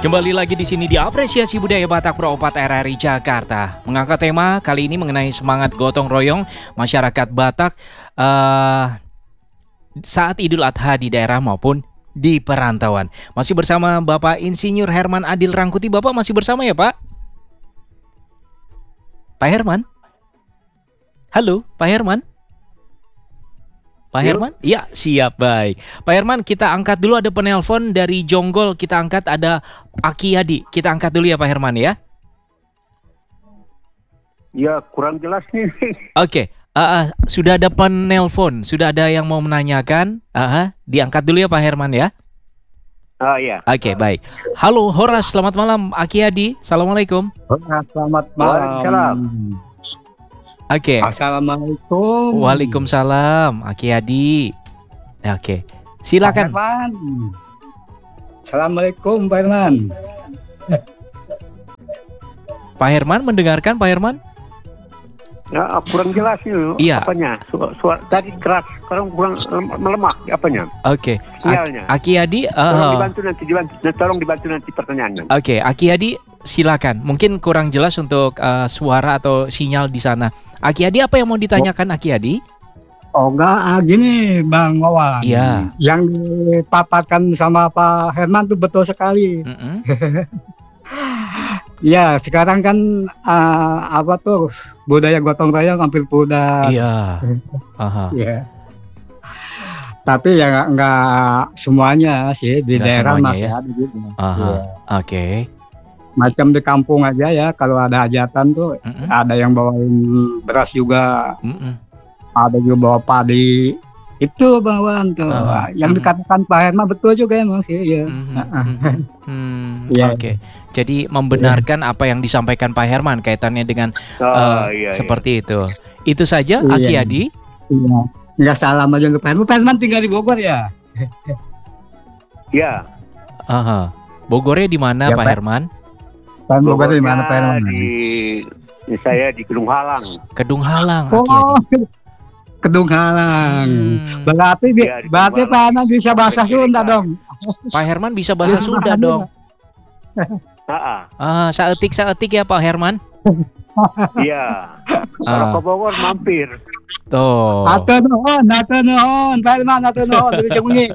Kembali lagi di sini di Apresiasi Budaya Batak Pro 4 RRI Jakarta. Mengangkat tema kali ini mengenai semangat gotong royong masyarakat Batak saat Idul Adha di daerah maupun di perantauan. Masih bersama Bapak Insinyur Herman Adil Rangkuti. Bapak masih bersama ya, Pak? Pak Herman? Halo, Pak Herman? Pak Herman? Iya, siap, baik. Pak Herman, kita angkat dulu, ada penelpon dari Jonggol. Kita angkat, ada Aki Yadi. Kita angkat dulu ya Pak Herman ya. Ya, kurang jelas nih. Oke, sudah ada penelpon. Sudah ada yang mau menanyakan. Diangkat dulu ya Pak Herman ya. Iya. Oke, baik. Halo Horas, selamat malam Aki Yadi. Assalamualaikum. Selamat malam. Waalaikumsalam. Oke. Assalamualaikum. Waalaikumsalam Aki Yadi. Oke, silakan. Pak Herman. Assalamualaikum Pak Herman. Pak Herman mendengarkan Pak Herman? Ya, kurang jelas nih. Iya. Apanya? Suara tadi keras, sekarang kurang melemah. Apanya? Oke. Sinyalnya. Aki Yadi. Tolong dibantu nanti pertanyaannya. Oke, Aki Yadi silakan. Mungkin kurang jelas untuk suara atau sinyal di sana. Aki Yadi, apa yang mau ditanyakan Aki Yadi? Oh enggak, gini Bang Wawan. Iya. Yang dipaparkan sama Pak Herman tuh betul sekali. Ya, sekarang kan apa tuh budaya gotong royong hampir pudar. Iya. Ya. Tapi ya nggak semuanya sih di Nggak daerah semuanya, masih ya? ada gitu. Iya. Oke. Macam di kampung aja ya, kalau ada hajatan tuh ada yang bawain beras juga, ada juga bawa padi. Itu bawaan tuh. Yang dikatakan Pak Herman betul juga emang sih ya. Oke. Jadi membenarkan apa yang disampaikan Pak Herman kaitannya dengan seperti itu. Itu saja Aki Yadi. Iya. Nggak salah aja untuk Pak Herman. Pak Herman tinggal di Bogor ya? Iya. Bogornya di mana Ya, Pak Pak. Herman? Pak Bogor di mana Pak Herman? Saya di Kedung Halang. Kedung Halang, Aki Yadi. Kedung Halang. Berarti Ya, di Pak Kedung Halang. Herman bisa bahasa Sunda dong. Pak Herman bisa bahasa Sunda dong. Saetik ya Pak Herman. Iya. Kalau ke Bogor mampir. Tuh. Atur nuhun, Pak Herman, atur nuhun, dari Cikunyi.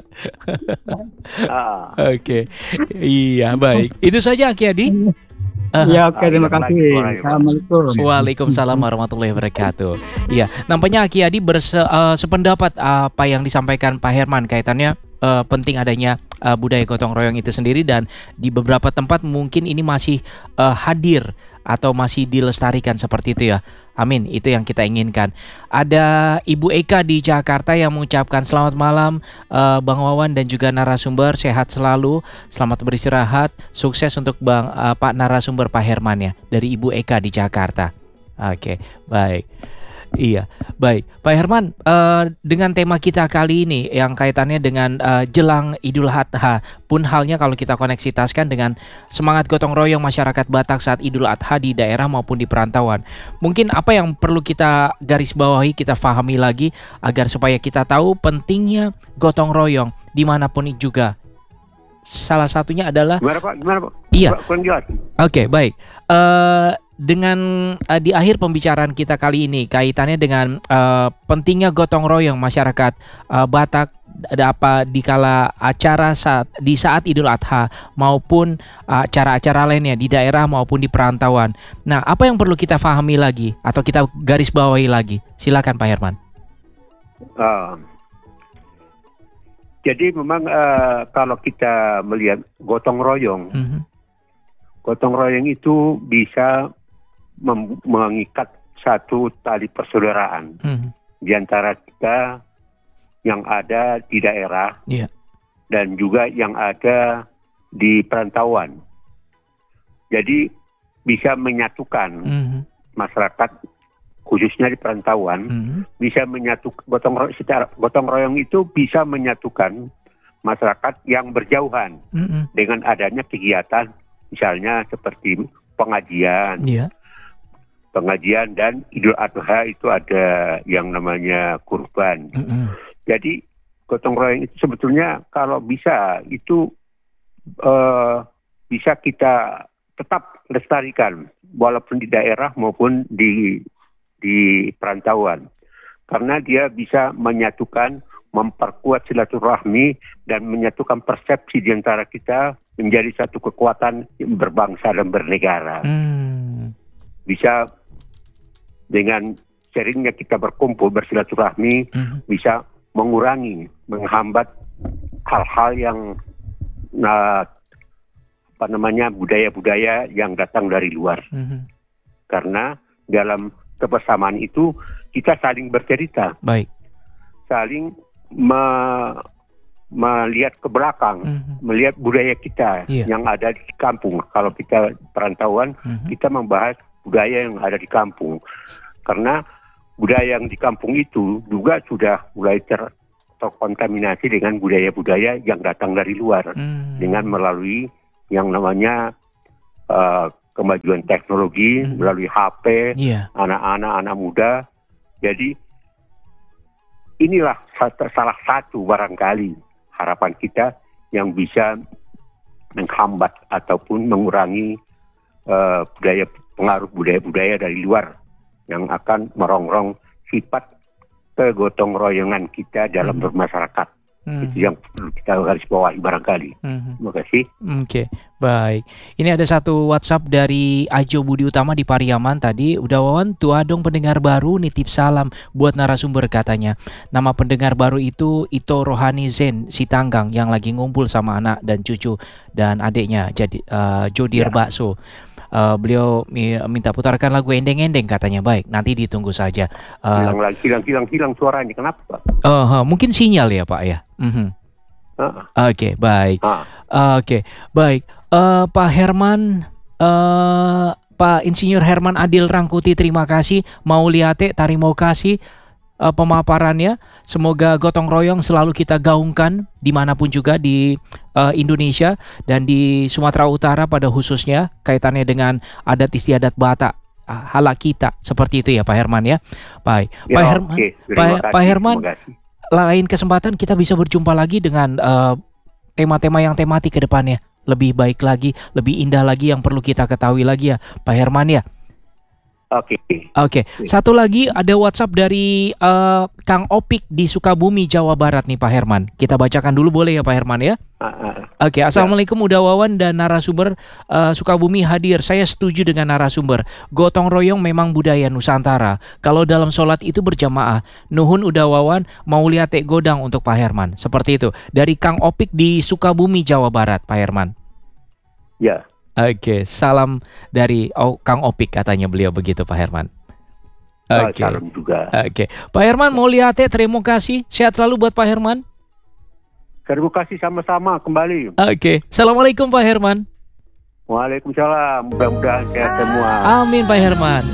Oke. Iya, baik. Itu saja Aki Yadi. Ya, oke, terima kasih. Assalamualaikum. Waalaikumsalam warahmatullahi wabarakatuh. Iya, nampaknya Aki Yadi sependapat apa yang disampaikan Pak Herman kaitannya penting adanya budaya gotong royong itu sendiri, dan di beberapa tempat mungkin ini masih hadir atau masih dilestarikan seperti itu ya. Amin, itu yang kita inginkan. Ada Ibu Eka di Jakarta yang mengucapkan selamat malam Bang Wawan dan juga narasumber, sehat selalu, selamat beristirahat, sukses untuk Pak narasumber Pak Herman ya, dari Ibu Eka di Jakarta. Oke, baik. Iya, baik. Pak Herman, dengan tema kita kali ini yang kaitannya dengan jelang Idul Adha, pun halnya kalau kita koneksitaskan dengan semangat gotong royong masyarakat Batak saat Idul Adha di daerah maupun di perantauan. Mungkin apa yang perlu kita garis bawahi, kita pahami lagi agar supaya kita tahu pentingnya gotong royong dimanapun juga. Salah satunya adalah Gimana Pak? Iya. Kurang jelas. Oke, baik. Dengan di akhir pembicaraan kita kali ini kaitannya dengan pentingnya gotong royong masyarakat Batak di kala acara di saat Idul Adha maupun acara-acara lainnya di daerah maupun di perantauan. Nah, apa yang perlu kita pahami lagi atau kita garis bawahi lagi? Silakan Pak Herman. Jadi memang kalau kita melihat gotong royong, gotong royong itu bisa mengikat satu tali persaudaraan di antara kita yang ada di daerah dan juga yang ada di perantauan. Jadi bisa menyatukan masyarakat khususnya di perantauan, bisa menyatukan gotong royong itu bisa menyatukan masyarakat yang berjauhan dengan adanya kegiatan misalnya seperti pengajian. Pengajian dan Idul Adha itu ada yang namanya kurban. Jadi gotong royong itu sebetulnya kalau bisa itu bisa kita tetap lestarikan walaupun di daerah maupun di perantauan. Karena dia bisa menyatukan, memperkuat silaturahmi dan menyatukan persepsi di antara kita menjadi satu kekuatan yang berbangsa dan bernegara. Bisa dengan seringnya kita berkumpul bersilaturahmi bisa mengurangi, menghambat hal-hal yang budaya-budaya yang datang dari luar. Karena dalam kebersamaan itu kita saling bercerita, saling melihat ke belakang, melihat budaya kita yang ada di kampung. Kalau kita perantauan, kita membahas budaya yang ada di kampung. Karena budaya yang di kampung itu juga sudah mulai terkontaminasi dengan budaya-budaya yang datang dari luar. Dengan melalui yang namanya kemajuan teknologi, melalui HP, anak muda. Jadi inilah salah satu barangkali harapan kita yang bisa menghambat ataupun mengurangi pengaruh budaya-budaya dari luar yang akan merongrong sifat kegotong royongan kita dalam bermasyarakat. Itu yang perlu kita garis bawahi barangkali. Terima kasih. Oke, baik. Ini ada satu WhatsApp dari Ajo Budi Utama di Pariaman tadi. Udah Wawan, tua dong pendengar baru, nitip salam buat narasumber katanya. Nama pendengar baru itu Ito Rohani Zen Sitanggang yang lagi ngumpul sama anak dan cucu dan adiknya jadi Jodir Bakso. Beliau minta putarkan lagu endeng-endeng katanya. Baik, nanti ditunggu saja. Hilang suaranya. Kenapa, Pak? Mungkin sinyal ya, Pak ya. Oke, baik. Oke, baik. Pak Herman, Pak Insinyur Herman Adil Rangkuti, terima kasih. Mau liate, tarimo kasih pemaparannya. Semoga gotong royong selalu kita gaungkan dimanapun juga di Indonesia dan di Sumatera Utara pada khususnya kaitannya dengan adat istiadat Batak halak kita seperti itu ya Pak Herman ya. Baik, Pak Herman, Pak Herman, lain kesempatan kita bisa berjumpa lagi dengan tema-tema yang tematik ke depannya, lebih baik lagi, lebih indah lagi yang perlu kita ketahui lagi ya Pak Herman ya. Oke. Satu lagi ada WhatsApp dari Kang Opik di Sukabumi, Jawa Barat nih Pak Herman. Kita bacakan dulu boleh ya Pak Herman ya? Oke, Assalamualaikum Uda Wawan dan narasumber Sukabumi hadir. Saya setuju dengan narasumber. Gotong royong memang budaya Nusantara. Kalau dalam sholat itu berjamaah. Nuhun Uda Wawan, mau lihat godang untuk Pak Herman. Seperti itu. Dari Kang Opik di Sukabumi, Jawa Barat, Pak Herman. Ya. Oke, salam dari Kang Opik katanya beliau begitu Pak Herman. Salam juga. Oke, Pak Herman mau lihat terima kasih. Sehat selalu buat Pak Herman. Terima kasih sama-sama kembali. Oke, Assalamualaikum Pak Herman. Waalaikumsalam. Mudah-mudahan sehat semua. Amin Pak Herman.